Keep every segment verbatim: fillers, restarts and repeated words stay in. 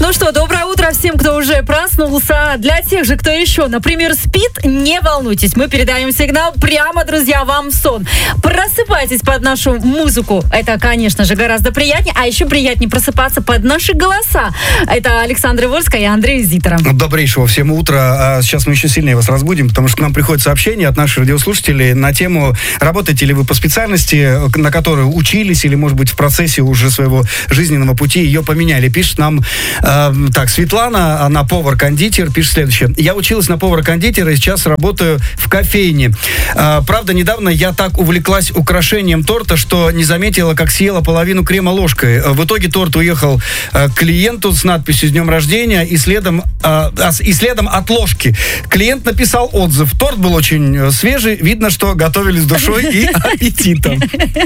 Ну что, доброе утро всем, кто уже проснулся. Для тех же, кто еще, например, спит, не волнуйтесь. Мы передаем сигнал прямо, друзья, вам в сон. Просыпайтесь под нашу музыку. Это, конечно же, гораздо приятнее. А еще приятнее просыпаться под наши голоса. Это Александра Вольская и Андрей Зитера. Добрейшего всем утра. А сейчас мы еще сильнее вас разбудим, потому что к нам приходит сообщение от наших радиослушателей на тему, работаете ли вы по специальности, на которой учились, или, может быть, в процессе уже своего жизненного пути ее поменяли. Пишет нам э, так, Светлана, она повар-кондитер, пишет следующее. Я училась на повара-кондитера и сейчас работаю в кофейне. Э, правда, недавно я так увлеклась украшением торта, что не заметила, как съела половину крема ложкой. В итоге торт уехал э, к клиенту с надписью «С днем рождения» и следом, э, и следом от ложки. Клиент написал отзыв. Торт был очень свежий. Видно, что готовили с душой и аппетитом.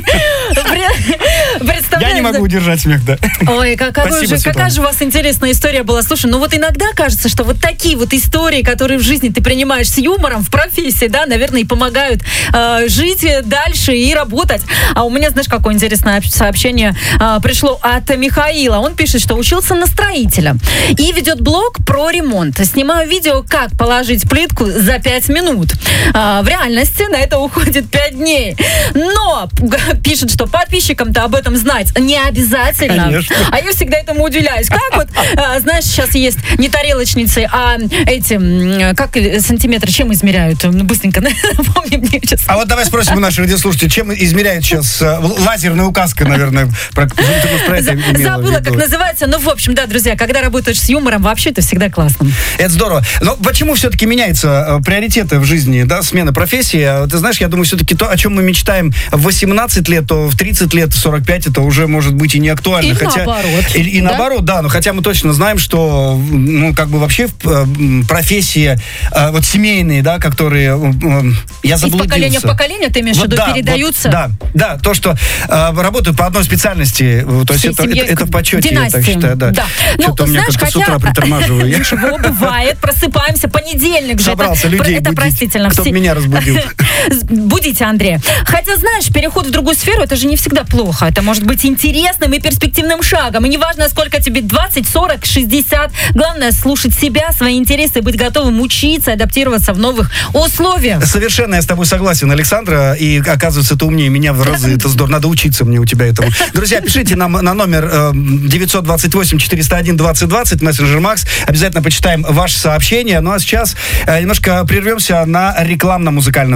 Я не могу удержать смех, да. Ой, какая же, какая же у вас интересная история была. Слушай, ну вот иногда кажется, что вот такие вот истории, которые в жизни ты принимаешь с юмором, в профессии, да, наверное, и помогают э, жить дальше и работать. А у меня, знаешь, какое интересное сообщение э, пришло от Михаила. Он пишет, что учился на строителя и ведет блог про ремонт. Снимаю видео, как положить плитку за пять минут. Э, в реальности на это уходит пять дней. Но пишет, что подписчикам-то об этом знать не обязательно. Конечно. А я всегда этому удивляюсь. Как вот, а, знаешь, сейчас есть не тарелочницы, а эти, как сантиметры, чем измеряют? Ну, быстренько напомни мне сейчас. А вот давай спросим у наших радиослушателей, чем измеряют сейчас лазерная указка, наверное. Про, про это Забыла, как называется. Ну, в общем, да, друзья, когда работаешь с юмором, вообще это всегда классно. Это здорово. Но почему все-таки меняются приоритеты в жизни, да, смена профессии? Ты знаешь, я думаю, все-таки то, о чем мы мечтаем в восемнадцать лет, то в тридцать лет, в сорок пять, это уже может быть и не актуально. И хотя, наоборот. И, и да? наоборот, да, но хотя мы точно знаем, что, ну, как бы вообще профессии, вот семейные, да, которые, я заблудился. Из поколения в поколение, ты имеешь в вот, виду, да, передаются? Вот, да, да, то, что э, работают по одной специальности, то есть это, это, это в почете, династии. Я так считаю, да. да. Что-то ну, у меня знаешь, как-то хотя... с утра притормаживаю. Ничего, бывает, просыпаемся, понедельник же. Собрался это, людей это будить. простительно. Кто Все... меня разбудил. Будите, Андрея. Хотя, знаешь, переход в другую сферу, это же не всегда плохо. Это может быть интересным и перспективным шагом. И неважно, сколько тебе, двадцать, сорок, шестьдесят. Главное, слушать себя, свои интересы, быть готовым учиться, адаптироваться в новых условиях. Совершенно я с тобой согласен, Александра. И, оказывается, ты умнее меня в разы. Это здорово. Надо учиться мне у тебя этому. Друзья, пишите нам на номер э, девятьсот двадцать восемь четыреста один двадцать двадцать, мессенджер Макс. Обязательно почитаем ваши сообщения. Ну а сейчас э, немножко прервемся на рекламно-музыкальную